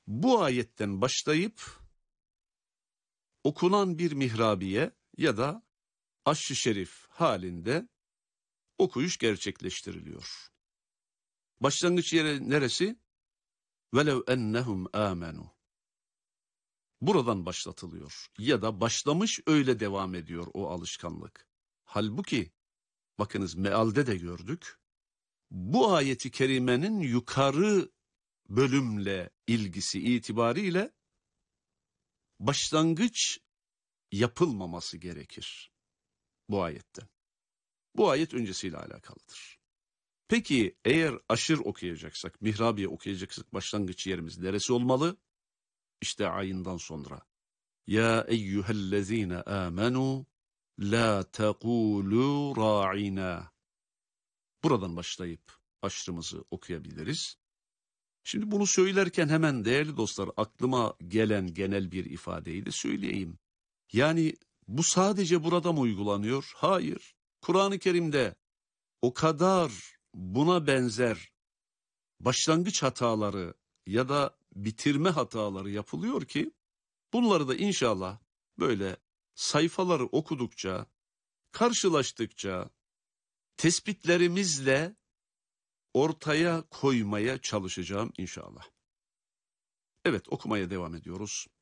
Bu ayetten başlayıp okunan bir mihrabiye ya da aşş-ı şerif halinde okuyuş gerçekleştiriliyor. Başlangıç yeri neresi? Velev ennehum amenu. Buradan başlatılıyor ya da başlamış öyle devam ediyor o alışkanlık. Halbuki bakınız mealde de gördük. Bu ayeti kerimenin yukarı bölümle ilgisi itibariyle başlangıç yapılmaması gerekir bu ayette. Bu ayet öncesiyle alakalıdır. Peki eğer aşır okuyacaksak, mihrabiye okuyacaksak başlangıç yerimiz neresi olmalı? İşte ayından sonra. Ya eyyühellezine amenu la tekulu ra'ina. Buradan başlayıp aşrımızı okuyabiliriz. Şimdi bunu söylerken hemen değerli dostlar aklıma gelen genel bir ifadeyi de söyleyeyim. Yani bu sadece burada mı uygulanıyor? Hayır. Kur'an-ı Kerim'de o kadar buna benzer başlangıç hataları ya da bitirme hataları yapılıyor ki bunları da inşallah böyle sayfaları okudukça, karşılaştıkça tespitlerimizle ortaya koymaya çalışacağım inşallah. Evet, okumaya devam ediyoruz.